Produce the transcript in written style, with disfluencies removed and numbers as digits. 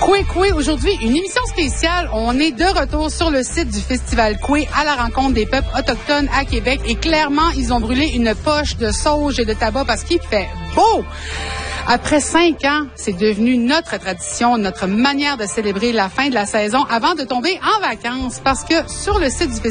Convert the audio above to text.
Coué, aujourd'hui, une émission spéciale. On est de retour sur le site du Festival Coué à la rencontre des peuples autochtones à Québec. Et clairement, ils ont brûlé une poche de sauge et de tabac parce qu'il fait beau. Après 5 ans, c'est devenu notre tradition, notre manière de célébrer la fin de la saison avant de tomber en vacances. Parce que sur le site du Festival